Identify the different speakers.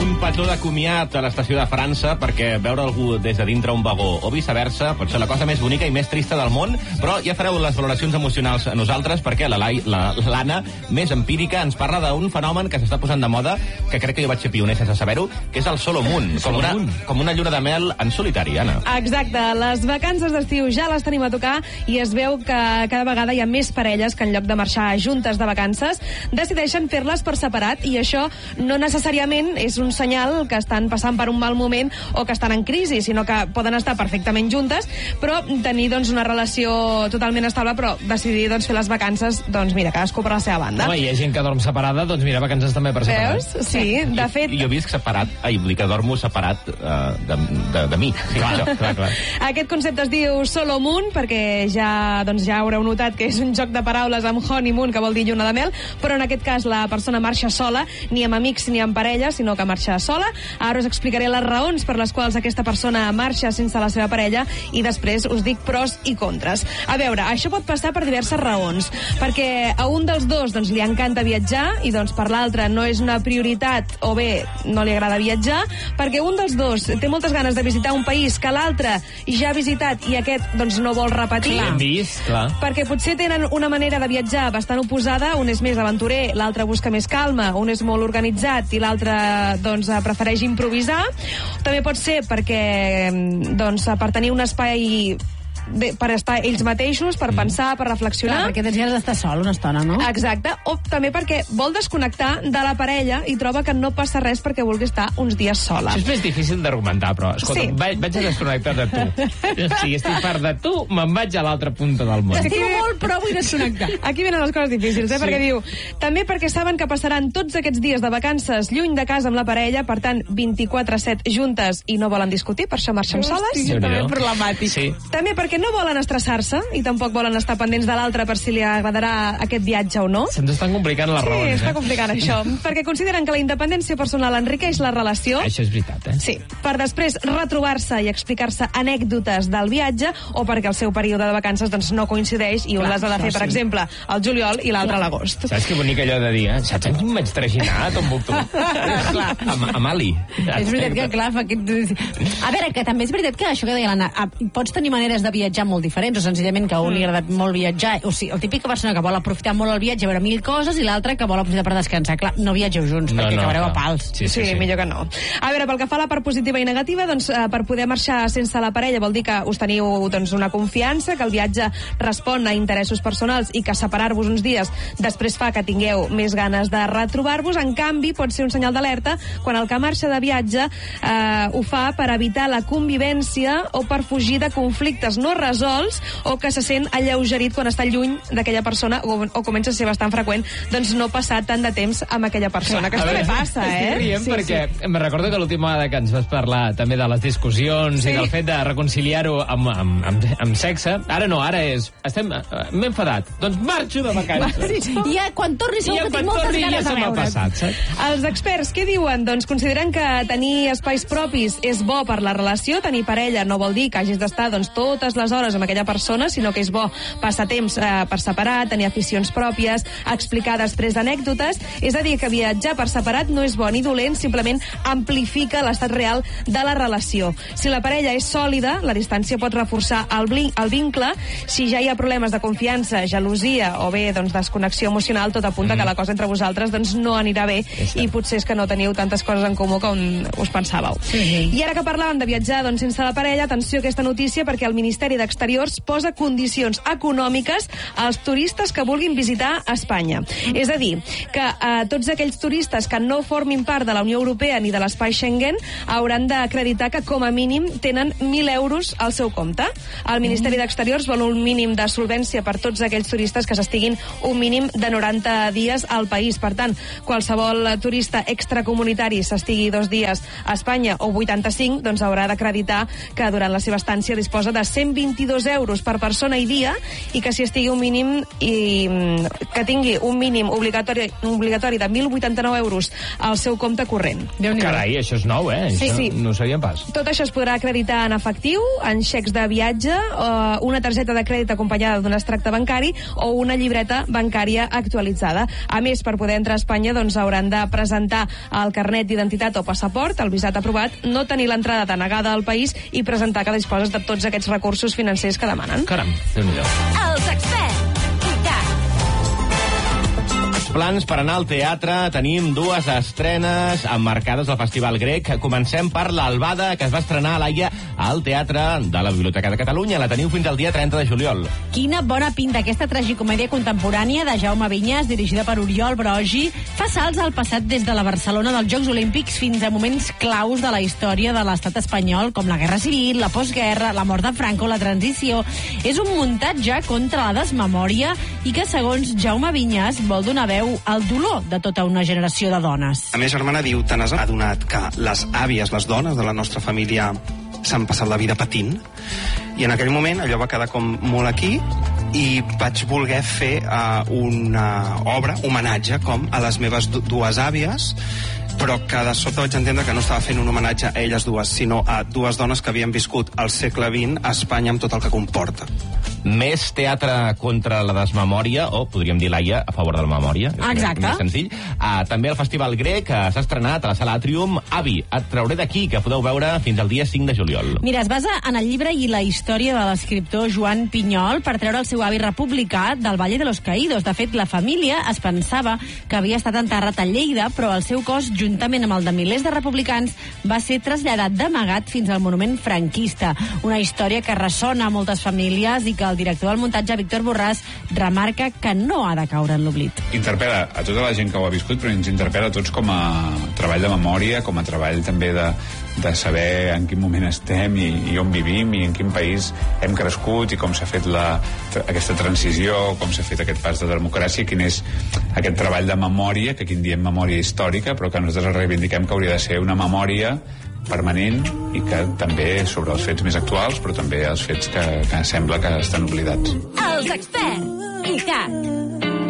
Speaker 1: un petó de comiat a l'estació de França perquè veure algú des de dintre un vagó o viceversa pot ser la cosa més bonica i més trista del món, però ja fareu les valoracions emocionals a nosaltres perquè l'Anna, més empírica, ens parla d'un fenomen que s'està posant de moda, que crec que jo vaig ser pioner sense saber-ho, que és el solo moon, com una lluna de mel en solitari, Anna.
Speaker 2: Exacte, les vacances d'estiu ja les tenim a tocar i es veu que cada vegada hi ha més parelles que en lloc de marxar juntes de vacances decideixen fer-les per separat, i això no necessàriament és un senyal que estan passant per un mal moment o que estan en crisi, sinó que poden estar perfectament juntes, però tenir una relació totalment estable, però decidir fer les vacances, mira, cadascú per la seva banda.
Speaker 3: Home, hi ha gent que dorm separada, mira, vacances també per separat.
Speaker 2: Veus? Sí, de fet...
Speaker 1: Jo visc separat, vull dir que dormo separat de mi.
Speaker 3: Clar.
Speaker 2: Aquest concepte es diu solo moon, perquè ja haureu notat que és un joc de paraules amb honeymoon, que vol dir lluna de mel, però en aquest cas la persona marxa sola, ni amb amics ni amb parella, sinó que marxa sola. Ara us explicaré les raons per les quals aquesta persona marxa sense la seva parella i després us dic pros i contres. A veure, això pot passar per diverses raons, perquè a un dels dos li encanta viatjar i per l'altre no és una prioritat, o bé no li agrada viatjar, perquè un dels dos té moltes ganes de visitar un país que l'altre ja ha visitat i aquest no vol repetir.
Speaker 3: L'hem vist, clar.
Speaker 2: Perquè potser tenen una manera de viatjar bastant oposada, un és més aventurer, l'altre busca més calma, un és molt organitzat i l'altre prefereix improvisar. També pot ser perquè per tenir un espai per estar ells mateixos, per pensar, per reflexionar.
Speaker 4: Clar, perquè tens ganes d'estar sol una estona, no?
Speaker 2: Exacte, o també perquè vol desconnectar de la parella i troba que no passa res perquè vulgui estar uns dies sola.
Speaker 3: Això és més difícil d'argumentar, però, escolta,
Speaker 2: sí.
Speaker 3: Vaig a desconnectar de tu. Si estic part de tu, me'n vaig a l'altra punta del món.
Speaker 4: T'estimo molt, però vull desconnectar.
Speaker 2: Aquí venen les coses difícils,
Speaker 4: Sí.
Speaker 2: perquè diu, també perquè saben que passaran tots aquests dies de vacances lluny de casa amb la parella, per tant, 24/7 juntes i no volen discutir, per això marxen soles.
Speaker 4: Hosti, també problemàtic.
Speaker 3: Sí.
Speaker 2: També perquè no volen estressar-se i tampoc volen estar pendents de l'altre per si li agradarà aquest viatge o no.
Speaker 3: Se'ns estan complicant les raons,
Speaker 2: Sí, està complicant això. Perquè consideren que la independència personal enriqueix la relació.
Speaker 3: Això és veritat,
Speaker 2: Sí, per després retrobar-se i explicar-se anècdotes del viatge, o perquè el seu període de vacances no coincideix i un les ha de fer, per exemple, al juliol i l'altre a l'agost.
Speaker 3: Saps que bonic allò de dir, saps en quin m'haig traginat, Tombuctú?
Speaker 1: A Mali.
Speaker 4: És veritat que, clar, fa aquest... A veure, que també és veritat que això que deia l'Anna, pots tenir maneres de viatjar molt diferents, o senzillament que a un li agrada molt viatjar, o sigui, el típic persona que vol aprofitar molt el viatge, a veure 1000 coses, i l'altre que vol aprofitar per descansar. Clar, no viatgeu junts, perquè acabareu a pals.
Speaker 2: Sí, millor que no. A veure, pel que fa a la part positiva i negativa, per poder marxar sense la parella vol dir que us teniu una confiança, que el viatge respon a interessos personals i que separar-vos uns dies després fa que tingueu més ganes de retrobar-vos. En canvi, pot ser un senyal d'alerta quan el que marxa de viatge ho fa per evitar la convivència o per fugir de conflictes no resolts, o que se sent alleugerit quan està lluny d'aquella persona, o comença a ser bastant freqüent no passar tant de temps amb aquella persona, que això també passa,
Speaker 3: Estic rient perquè me recordo que l'última vegada que ens vas parlar també de les discussions i del fet de reconciliar-ho amb sexe, ara no, ara és m'he enfadat, doncs marxo de vacances.
Speaker 4: I quan torni segur que tinc moltes ganes de veure't.
Speaker 3: Passat,
Speaker 2: Els experts què diuen? Doncs consideren que tenir espais propis és bo per la relació. Tenir parella no vol dir que hagis d'estar totes les hores amb aquella persona, sinó que és bo passar temps per separat, tenir aficions pròpies, explicar després anècdotes. És a dir, que viatjar per separat no és bo ni dolent, simplement amplifica l'estat real de la relació. Si la parella és sòlida, la distància pot reforçar el vincle. Si ja hi ha problemes de confiança, gelosia o bé desconnexió emocional, tot apunta que la cosa entre vosaltres no anirà bé i potser és que no teniu tantes coses en comú com us pensàveu. I ara que parlàvem de viatjar sense la parella, atenció a aquesta notícia, perquè el Ministeri d'Exteriors posa condicions econòmiques als turistes que vulguin visitar Espanya. És a dir, que tots aquells turistes que no formin part de la Unió Europea ni de l'espai Schengen hauran d'acreditar que com a mínim tenen 1.000 euros al seu compte. El Ministeri d'Exteriors vol un mínim de solvència per tots aquells turistes que s'estiguin un mínim de 90 dies al país. Per tant, qualsevol turista extracomunitari s'estigui 2 dies a Espanya o 85, haurà d'acreditar que durant la seva estància disposa de 120 22 euros per persona i dia, i que si estigui un mínim que tingui un mínim obligatori de 1.089 euros al seu compte corrent.
Speaker 3: Carai, això és nou,
Speaker 2: Sí,
Speaker 3: això
Speaker 2: sí.
Speaker 3: no ho sabíem pas.
Speaker 2: Tot això es podrà acreditar en efectiu, en xecs de viatge, una targeta de crèdit acompanyada d'un extracte bancari o una llibreta bancària actualitzada. A més, per poder entrar a Espanya, doncs hauran de presentar el carnet d'identitat o passaport, el visat aprovat, no tenir l'entrada denegada al país i presentar que disposes de tots aquests recursos financers que demanen.
Speaker 3: Caram, Déu-n'hi-do.
Speaker 4: Els experts.
Speaker 1: Plans per anar al teatre. Tenim dues estrenes emmarcades al Festival Grec. Comencem per l'Albada, que es va estrenar a l'Aia al Teatre de la Biblioteca de Catalunya. La teniu fins al dia 30 de juliol.
Speaker 4: Quina bona pinta aquesta tragicomèdia contemporània de Jaume Vinyes, dirigida per Oriol Brogi, fa salts al passat des de la Barcelona dels Jocs Olímpics fins a moments claus de la història de l'estat espanyol, com la Guerra Civil, la postguerra, la mort de Franco, la transició. És un muntatge contra la desmemòria i que, segons Jaume Vinyes, vol donar veu al dolor de tota una generació de dones.
Speaker 5: La meva germana diu, te n'has adonat que les àvies, les dones de la nostra família, s'han passat la vida patint? I en aquell moment allò va quedar com molt aquí i vaig voler fer una obra, homenatge, com a les meves dues àvies, però que de sobte vaig entendre que no estava fent un homenatge a elles dues, sinó a dues dones que havien viscut al segle XX a Espanya amb tot el que comporta.
Speaker 1: Més teatre contra la desmemòria, o podríem dir l'Aia a favor de la memòria.
Speaker 4: Exacte.
Speaker 1: Més senzill. També el Festival Grec s'ha estrenat a la Sala Atrium. Avi, et trauré d'aquí, que podeu veure fins al dia 5 de juliol.
Speaker 4: Mira, es basa en el llibre i la història de l'escriptor Joan Pinyol per treure el seu avi republicà del Valle de los Caídos. De fet, la família es pensava que havia estat enterrat a Lleida, però el seu cos, juntament amb el de milers de republicans, va ser traslladat d'amagat fins al monument franquista. Una història que ressona a moltes famílies i que el director del muntatge, Víctor Borràs, remarca que no ha de caure en l'oblit.
Speaker 6: Interpel·la a tota la gent que ho ha viscut, però ens interpel·la a tots com a treball de memòria, com a treball també de saber en quin moment estem i on vivim i en quin país hem crescut i com s'ha fet aquesta transició, com s'ha fet aquest pas de democràcia, quin és aquest treball de memòria, que aquí en diem memòria històrica, però que nosaltres reivindiquem que hauria de ser una memòria permanent i que també sobre els fets més actuals, però també els fets que sembla que estan oblidats.
Speaker 4: Els experts. I tant.